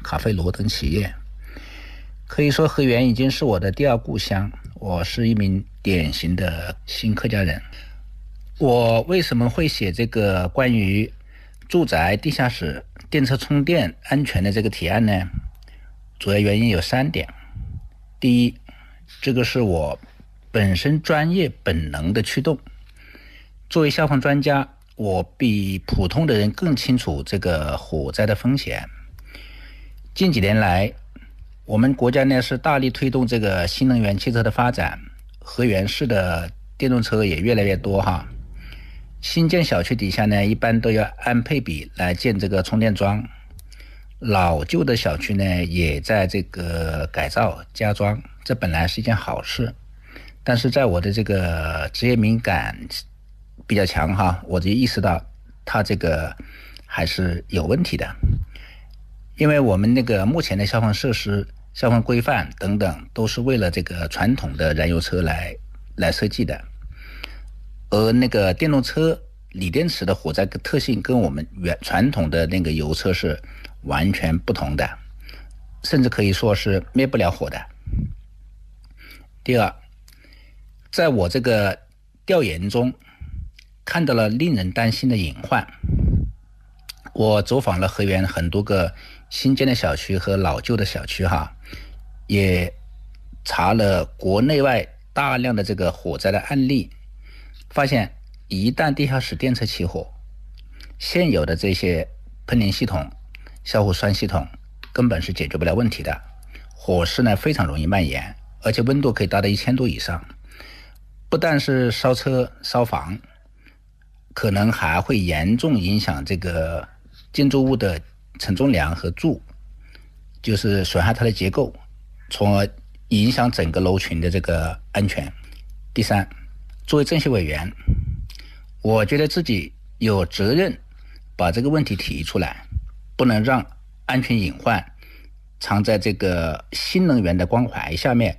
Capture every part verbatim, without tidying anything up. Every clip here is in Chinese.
卡费罗等企业。可以说河源已经是我的第二故乡，我是一名典型的新客家人。我为什么会写这个关于住宅地下室电车充电安全的这个提案呢？主要原因有三点。第一，这个是我本身专业本能的驱动。作为消防专家，我比普通的人更清楚这个火灾的风险。近几年来，我们国家呢是大力推动这个新能源汽车的发展，河源市的电动车也越来越多哈。新建小区底下呢，一般都要按配比来建这个充电桩。老旧的小区呢，也在这个改造加装，这本来是一件好事。但是在我的这个职业敏感比较强哈，我就意识到它这个还是有问题的。因为我们那个目前的消防设施、消防规范等等，都是为了这个传统的燃油车来来设计的。而那个电动车锂电池的火灾特性跟我们原传统的那个油车是完全不同的，甚至可以说是灭不了火的。第二，在我这个调研中看到了令人担心的隐患。我走访了河源很多个新建的小区和老旧的小区哈，也查了国内外大量的这个火灾的案例，发现一旦地下室电车起火，现有的这些喷淋系统、消火栓系统根本是解决不了问题的，火势呢非常容易蔓延，而且温度可以达到一千度以上，不但是烧车烧房，可能还会严重影响这个建筑物的承重梁和柱，就是损害它的结构，从而影响整个楼群的这个安全。第三，作为政协委员，我觉得自己有责任把这个问题提出来，不能让安全隐患藏在这个新能源的光环下面。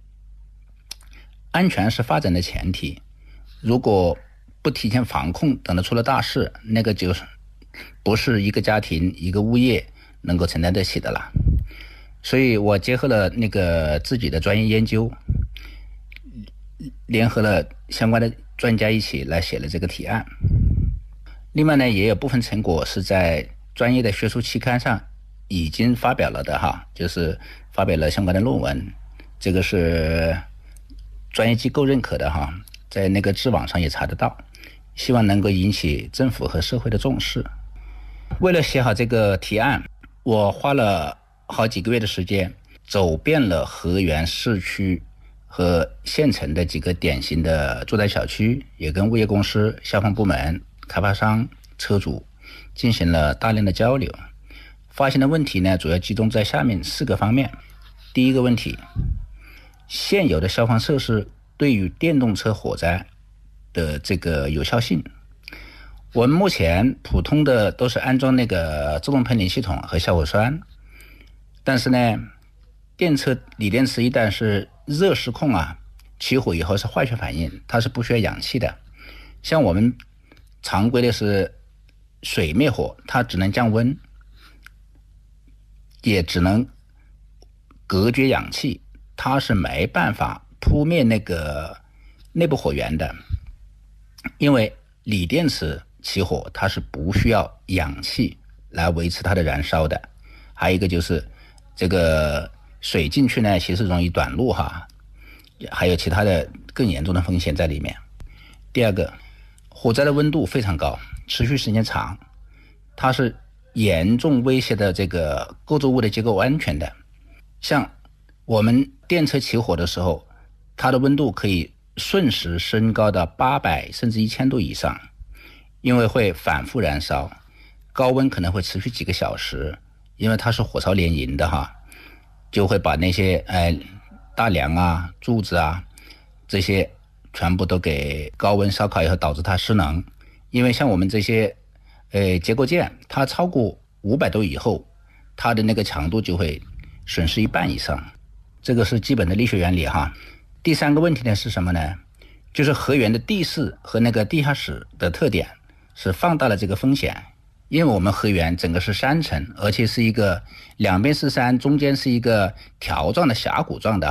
安全是发展的前提，如果不提前防控，等到出了大事，那个就是不是一个家庭一个物业能够承担得起的了。所以我结合了那个自己的专业研究，联合了相关的专家一起来写了这个提案。另外呢，也有部分成果是在专业的学术期刊上已经发表了的哈，就是发表了相关的论文，这个是专业机构认可的哈，在那个知网上也查得到，希望能够引起政府和社会的重视。为了写好这个提案，我花了好几个月的时间，走遍了河源市区和县城的几个典型的住宅小区，也跟物业公司、消防部门、开发商、车主进行了大量的交流。发现的问题呢，主要集中在下面四个方面。第一个问题，现有的消防设施对于电动车火灾的这个有效性。我们目前普通的都是安装那个自动喷淋系统和消火栓，但是呢，电车锂电池一旦是热失控啊，起火以后是化学反应，它是不需要氧气的。像我们常规的是水灭火，它只能降温，也只能隔绝氧气，它是没办法扑灭那个内部火源的。因为锂电池起火，它是不需要氧气来维持它的燃烧的。还有一个就是这个水进去呢，其实容易短路哈，还有其他的更严重的风险在里面。第二个，火灾的温度非常高，持续时间长，它是严重威胁的这个构筑物的结构安全的。像我们电车起火的时候，它的温度可以瞬时升高到八百甚至一千度以上，因为会反复燃烧，高温可能会持续几个小时，因为它是火烧连营的哈，就会把那些呃大梁啊、柱子啊这些全部都给高温烧烤以后导致它失能。因为像我们这些呃结构件，它超过五百度以后，它的那个强度就会损失一半以上，这个是基本的力学原理哈。第三个问题呢是什么呢？就是河源的地势和那个地下室的特点是放大了这个风险， 因为我们河源整个是山城，而且是一个两边是山，中间是一个条状的峡谷状的